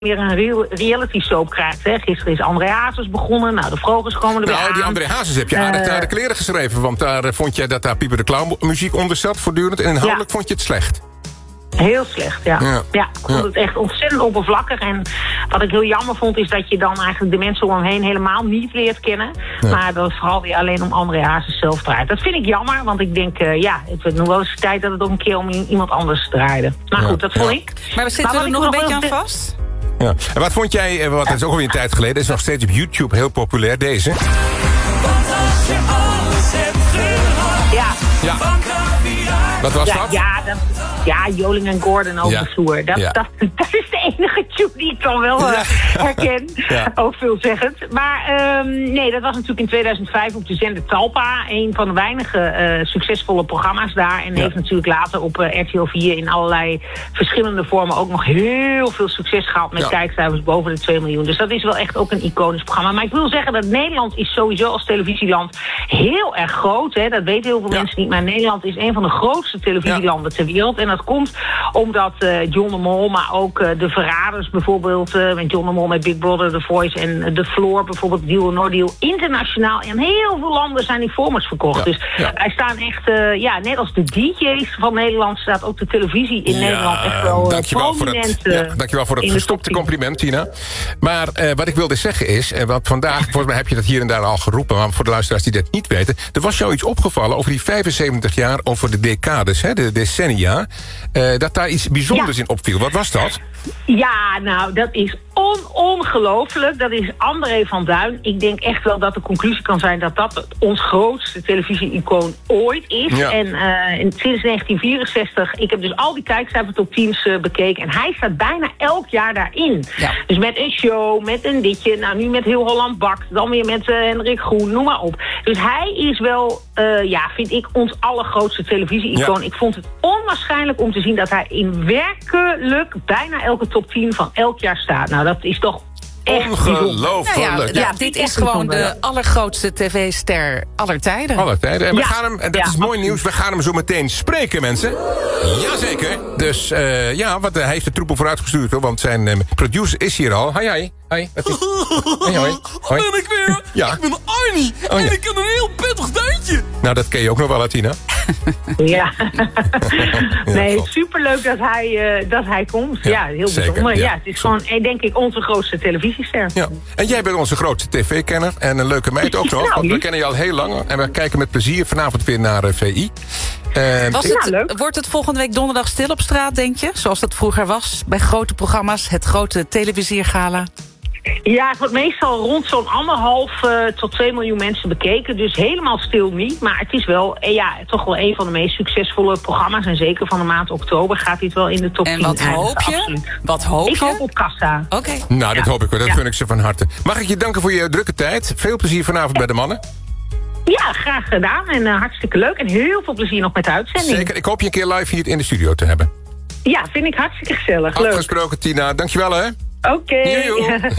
weer een reality soap krijgt. Hè. Gisteren is André Hazes begonnen. Nou, de Vrogers komen er weer aan. Die André Hazes heb je aardig naar de kleren geschreven. Want daar vond jij dat daar Pieper de Clown muziek onder zat voortdurend. En inhoudelijk vond je het slecht. Heel slecht, ja. Ik vond het echt ontzettend oppervlakkig. En wat ik heel jammer vond, is dat je dan eigenlijk de mensen om hem heen helemaal niet leert kennen. Ja. Maar dat het vooral weer alleen om André Hazes zelf draait. Dat vind ik jammer, want ik denk, het wordt nog wel eens tijd dat het ook een keer om iemand anders draaide. Maar goed, dat vond ik. Maar we zitten er nog een beetje aan vast. Ja. En wat vond jij, dat is ook alweer een tijd geleden, is nog steeds op YouTube heel populair, deze? Ja. Wat was dat? Ja, Joling en Gordon over de vloer. Dat is de enige tune die ik dan wel herken. Ook veelzeggend. Maar nee, dat was natuurlijk in 2005 op de zender Talpa. Een van de weinige succesvolle programma's daar. En heeft natuurlijk later op RTL 4 in allerlei verschillende vormen ook nog heel veel succes gehad met kijkcijfers boven de 2 miljoen. Dus dat is wel echt ook een iconisch programma. Maar ik wil zeggen dat Nederland is sowieso als televisieland heel erg groot. Hè. Dat weten heel veel mensen niet. Maar Nederland is een van de grootste televisielanden ter wereld. En dat komt omdat John de Mol, maar ook de Verraders bijvoorbeeld, met John de Mol met Big Brother, The Voice en The Floor bijvoorbeeld, Deal or No Deal, internationaal in heel veel landen zijn die formats verkocht. Dus wij staan echt, net als de DJ's van Nederland, staat ook de televisie in Nederland echt wel prominent. Dankjewel voor het verstopte compliment, Tina. Maar wat ik wilde zeggen is, wat vandaag, volgens mij heb je dat hier en daar al geroepen, maar voor de luisteraars die dat niet weten, er was jou iets opgevallen over die 75 jaar, over de decades, de decennia, dat daar iets bijzonders in opviel. Wat was dat? Ja, nou, dat is ongelooflijk. Dat is André van Duin. Ik denk echt wel dat de conclusie kan zijn dat dat ons grootste televisie-icoon ooit is. Ja. En sinds 1964, ik heb dus al die kijkcijfer top 10's bekeken. En hij staat bijna elk jaar daarin. Ja. Dus met een show, met een ditje. Nou, nu met Heel Holland Bakt. Dan weer met Hendrik Groen, noem maar op. Dus hij is wel, vind ik, ons allergrootste televisie-icoon. Ja. Ik vond het onwaarschijnlijk om te zien dat hij in werkelijk bijna elke top 10 van elk jaar staat. Nou, dat is toch echt ongelooflijk. Dit is gewoon de allergrootste tv-ster aller tijden. En we gaan hem, en dat is mooi nieuws, we gaan hem zo meteen spreken, mensen. Jazeker. Dus hij heeft de troepen vooruitgestuurd, hoor, want zijn producer is hier al. Hoi. Hoi. Ben ik weer? Ja. Ik ben Arnie. En ik heb een heel pittig deuntje. Nou, dat ken je ook nog wel, Tina. Ja. Nee, superleuk dat hij komt. Ja, heel bijzonder. Ja, het is gewoon, denk ik, onze grootste televisiester. Ja. En jij bent onze grootste tv-kenner. En een leuke meid ook nog. Want we kennen je al heel lang. En we kijken met plezier vanavond weer naar VI. Wordt het volgende week donderdag stil op straat, denk je? Zoals dat vroeger was bij grote programma's. Het grote televisiergala. Ja, het wordt meestal rond zo'n 1,5 tot 2 miljoen mensen bekeken. Dus helemaal stil niet. Maar het is wel, toch wel een van de meest succesvolle programma's. En zeker van de maand oktober gaat dit wel in de top 10. En wat hoop je? Absoluut. Wat hoop je? Ik hoop op kassa. Oké. Nou, dat hoop ik wel. Dat gun ik ze van harte. Mag ik je danken voor je drukke tijd. Veel plezier vanavond bij de mannen. Ja, graag gedaan. En hartstikke leuk. En heel veel plezier nog met de uitzending. Zeker. Ik hoop je een keer live hier in de studio te hebben. Ja, vind ik hartstikke gezellig. Afgesproken, Tina. Dankjewel, hè. Oké.